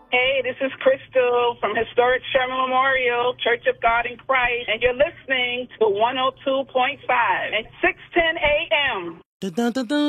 Hey, this is Crystal from Historic Sherman Memorial, Church of God in Christ, and you're listening to 102.5 at 6:10 a.m. Dun, dun, dun, dun.